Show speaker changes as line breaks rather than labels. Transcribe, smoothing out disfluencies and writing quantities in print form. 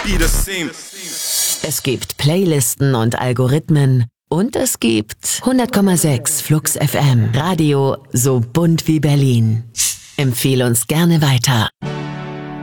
be the same.
Es gibt Playlisten und Algorithmen und es gibt 100,6 Flux FM. Radio so bunt wie Berlin. Empfehle uns gerne weiter.